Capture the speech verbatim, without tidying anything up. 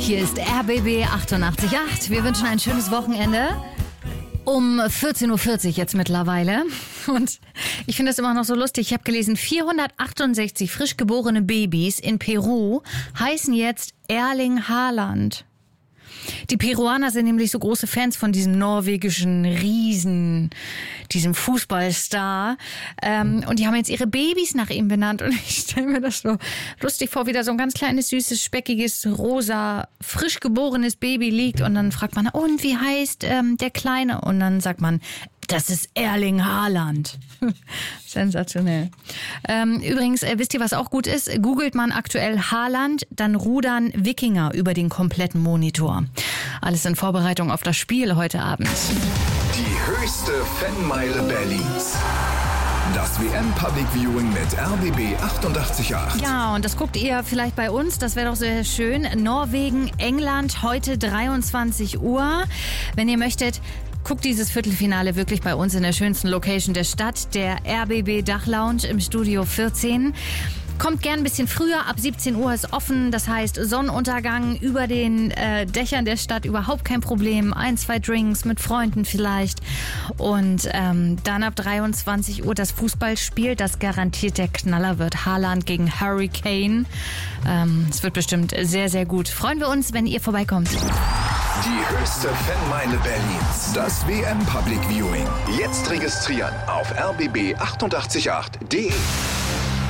Hier ist R B B achtundachtzig Komma acht. Wir wünschen ein schönes Wochenende. Um vierzehn Uhr vierzig jetzt mittlerweile. Und ich finde das immer noch so lustig. Ich habe gelesen, vierhundertachtundsechzig frisch geborene Babys in Peru heißen jetzt Erling Haaland. Die Peruaner sind nämlich so große Fans von diesem norwegischen Riesen, diesem Fußballstar. Ähm, und die haben jetzt ihre Babys nach ihm benannt. Und ich stelle mir das so lustig vor, wie da so ein ganz kleines, süßes, speckiges, rosa, frisch geborenes Baby liegt. Und dann fragt man, und wie heißt ähm, der Kleine? Und dann sagt man, das ist Erling Haaland. Sensationell. Ähm, übrigens, äh, wisst ihr, was auch gut ist? Googelt man aktuell Haaland, dann rudern Wikinger über den kompletten Monitor. Alles in Vorbereitung auf das Spiel heute Abend. Die höchste Fanmeile Berlins. Das W M Public Viewing mit R B B achtundachtzig Komma acht. Ja, und das guckt ihr vielleicht bei uns. Das wäre doch sehr schön. Norwegen, England, heute dreiundzwanzig Uhr. Wenn ihr möchtet, guckt dieses Viertelfinale wirklich bei uns in der schönsten Location der Stadt, der R B B Dachlounge im Studio vierzehn. Kommt gern ein bisschen früher, ab siebzehn Uhr ist offen, das heißt Sonnenuntergang über den äh, Dächern der Stadt, überhaupt kein Problem. Ein, zwei Drinks mit Freunden vielleicht. Und ähm, dann ab dreiundzwanzig Uhr das Fußballspiel, das garantiert der Knaller wird. Haaland gegen Harry Kane. Ähm, es wird bestimmt sehr, sehr gut. Freuen wir uns, wenn ihr vorbeikommt. Die höchste Fanmeile Berlins. Das W M Public Viewing. Jetzt registrieren auf r b b achtundachtzig Komma acht punkt d e.